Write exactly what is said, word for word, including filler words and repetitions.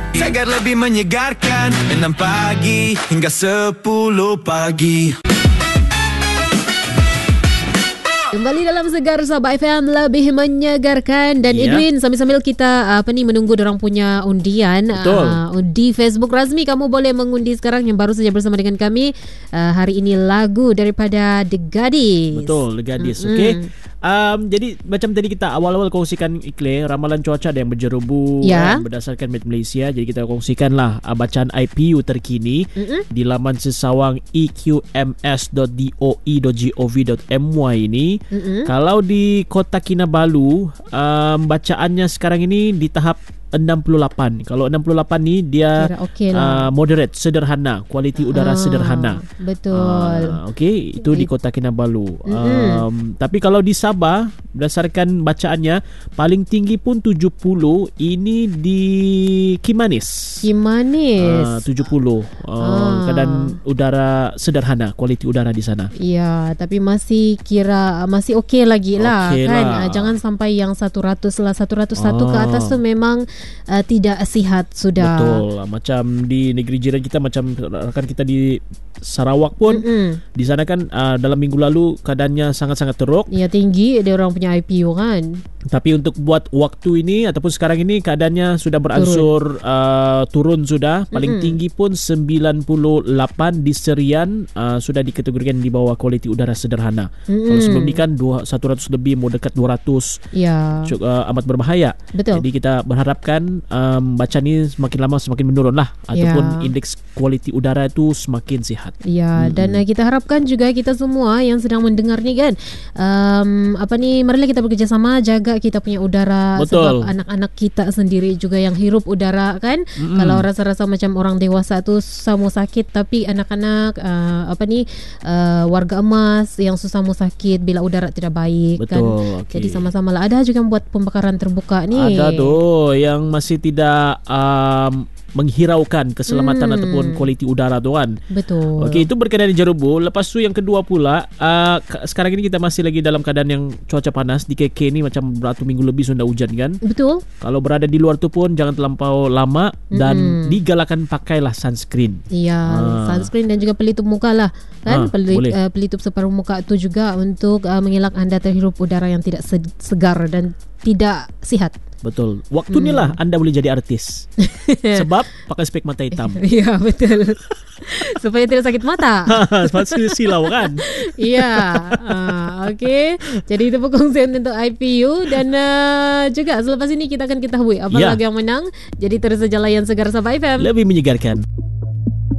Segar lebih menyegarkan, enam pagi hingga sepuluh pagi. Kembali dalam Segar Sabah F M, lebih menyegarkan. Dan yeah. Edwin, sambil-sambil kita apa ni menunggu dorang punya undian uh, di Facebook Razmi, kamu boleh mengundi sekarang yang baru saja bersama dengan kami. Uh, hari ini lagu daripada The Gadis. Betul, The Gadis. Mm-hmm. Okey. Um, jadi macam tadi kita awal-awal kongsikan iklan ramalan cuaca ada yang berjerubu yeah. uh, berdasarkan Met Malaysia. Jadi kita kongsikanlah uh, bacaan I P U terkini mm-hmm. di laman sesawang e q m s dot d o e dot gov dot m y ini. Mm-hmm. Kalau di Kota Kinabalu, um, bacaannya sekarang ini di tahap enam puluh lapan. Kalau enam puluh lapan ni dia okay uh, moderate, sederhana, kualiti udara ah, sederhana. Betul. Uh, Okey, itu di Kota Kinabalu. Mm-hmm. Um, tapi kalau di Sabah, berdasarkan bacaannya paling tinggi pun tujuh puluh. Ini di Kimanis. Kimanis. Uh, tujuh puluh. Uh, ah. Keadaan udara sederhana, kualiti udara di sana. Ya, tapi masih kira masih okey lagi lah okay kan. Lah. Jangan sampai yang seratus lah. seratus satu ah. ke atas tu memang Uh, tidak sihat sudah. Betul. Macam di negeri jiran kita, macam rakan kita di Sarawak pun, mm-hmm. di sana kan uh, dalam minggu lalu keadaannya sangat-sangat teruk. Ya, tinggi dia orang punya I P U kan. Tapi untuk buat waktu ini ataupun sekarang ini keadaannya sudah beransur turun, uh, turun sudah. Paling mm-hmm. tinggi pun sembilan puluh lapan di Serian, uh, sudah dikategorikan di bawah kualiti udara sederhana. Mm-hmm. Kalau sebelum ini kan seratus lebih, mau dekat dua ratus. Ya. Cuk, uh, amat berbahaya. Betul. Jadi kita berharapkan um, bacaan ini semakin lama semakin menurun lah, ataupun ya. Indeks kualiti udara itu semakin sihat. Ya, hmm. dan uh, kita harapkan juga kita semua yang sedang mendengar ni kan, um, apa ni, marilah kita bekerjasama jaga kita punya udara. Betul. Sebab anak-anak kita sendiri juga yang hirup udara kan. Hmm. Kalau rasa-rasa macam orang dewasa tu susah mau sakit, tapi anak-anak uh, apa ni uh, warga emas yang susah mau sakit bila udara tidak baik. Betul, kan. Okay. Jadi sama-sama lah. Ada juga yang buat pembakaran terbuka ni. Ada tu yang masih tidak um, menghiraukan keselamatan hmm. ataupun kualiti udara tu kan. Betul. Okey, itu berkenaan di Jerubu. Lepas tu yang kedua pula, uh, sekarang ini kita masih lagi dalam keadaan yang cuaca panas. Di K K ni macam beratus minggu lebih sudah hujan kan. Betul. Kalau berada di luar tu pun jangan terlampau lama dan hmm. digalakan pakailah sunscreen. Ya, uh. sunscreen dan juga pelitup muka lah kan. Uh, Pelit, uh, pelitup separuh muka tu juga untuk uh, mengelak anda terhirup udara yang tidak segar dan tidak sihat. Betul. Waktu ni lah hmm. anda boleh jadi artis. Sebab pakai spek mata hitam. Ya, betul. Supaya tidak sakit mata. Sebab silau kan. Ya. uh, Okey. Jadi itu perkongsian untuk I P U. Dan uh, juga selepas ini kita akan ketahui apa yeah. lagu yang menang. Jadi terus saja layan Segar Sabah F M. Lebih menyegarkan.